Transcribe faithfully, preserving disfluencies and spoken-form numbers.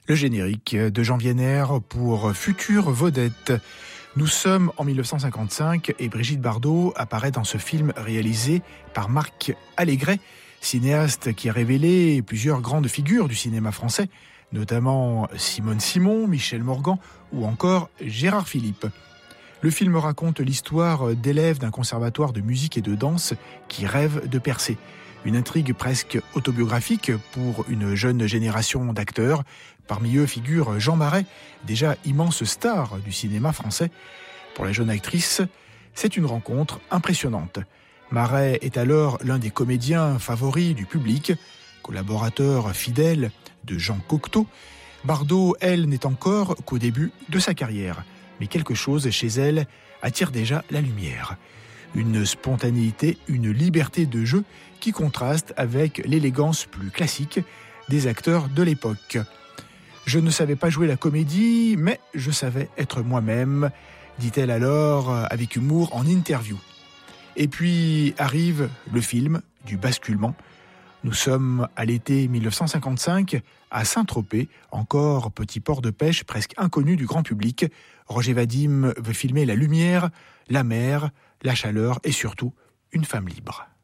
Le générique de Jean Vienner pour Future Vedette. Nous sommes en dix-neuf cent cinquante-cinq et Brigitte Bardot apparaît dans ce film réalisé par Marc Allégret, cinéaste qui a révélé plusieurs grandes figures du cinéma français, notamment Simone Simon, Michel Morgan ou encore Gérard Philippe. Le film raconte l'histoire d'élèves d'un conservatoire de musique et de danse qui rêvent de percer. Une intrigue presque autobiographique pour une jeune génération d'acteurs. Parmi eux figure Jean Marais, déjà immense star du cinéma français. Pour la jeune actrice, c'est une rencontre impressionnante. Marais est alors l'un des comédiens favoris du public, collaborateur fidèle de Jean Cocteau. Bardot, elle, n'est encore qu'au début de sa carrière. Mais quelque chose chez elle attire déjà la lumière. Une spontanéité, une liberté de jeu qui contraste avec l'élégance plus classique des acteurs de l'époque. Je ne savais pas jouer la comédie, mais je savais être moi-même, dit-elle alors avec humour en interview. Et puis arrive le film du basculement. Nous sommes à l'été dix-neuf cent cinquante-cinq, à Saint-Tropez, encore petit port de pêche presque inconnu du grand public. Roger Vadim veut filmer la lumière, la mer, la chaleur et surtout une femme libre.